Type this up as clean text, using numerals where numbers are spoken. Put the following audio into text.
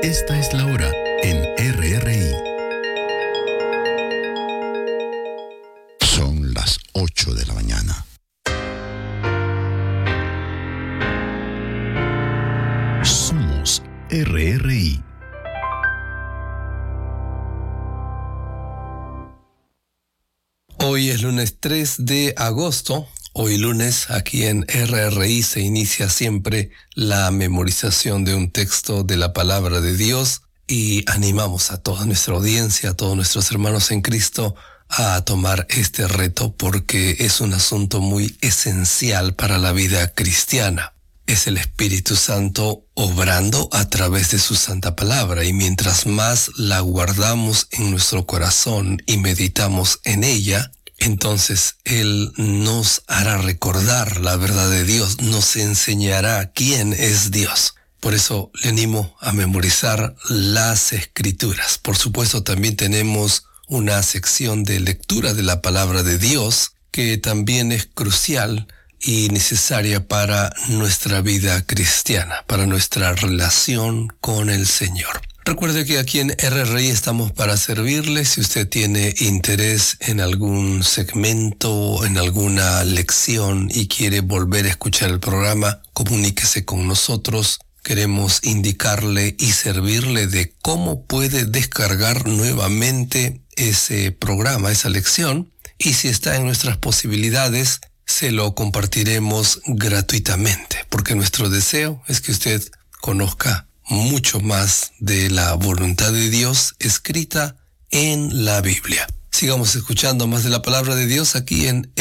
Esta es la hora en RRI. Son las 8 de la mañana. Somos RRI. Hoy es lunes 3 de agosto. Hoy lunes aquí en RRI se inicia siempre la memorización de un texto de la palabra de Dios y animamos a toda nuestra audiencia, a todos nuestros hermanos en Cristo a tomar este reto porque es un asunto muy esencial para la vida cristiana. Es el Espíritu Santo obrando a través de su santa palabra y mientras más la guardamos en nuestro corazón y meditamos en ella, entonces Él nos hará recordar la verdad de Dios, nos enseñará quién es Dios. Por eso le animo a memorizar las Escrituras. Por supuesto, también tenemos una sección de lectura de la palabra de Dios que también es crucial y necesaria para nuestra vida cristiana, para nuestra relación con el Señor. Recuerde que aquí en RRI estamos para servirle. Si usted tiene interés en algún segmento, en alguna lección y quiere volver a escuchar el programa, comuníquese con nosotros. Queremos indicarle y servirle de cómo puede descargar nuevamente ese programa, esa lección. Y si está en nuestras posibilidades, se lo compartiremos gratuitamente, porque nuestro deseo es que usted conozca mucho más de la voluntad de Dios escrita en la Biblia. Sigamos escuchando más de la palabra de Dios aquí en